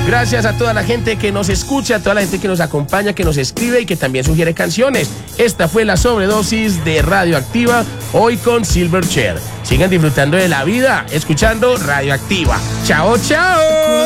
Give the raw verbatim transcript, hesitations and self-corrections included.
Gracias a toda la gente que nos escucha, a toda la gente que nos acompaña, que nos escribe y que también sugiere canciones. Esta fue la sobredosis de Radioactiva, hoy con Silverchair. Sigan disfrutando de la vida, escuchando Radioactiva. ¡Chao, chao!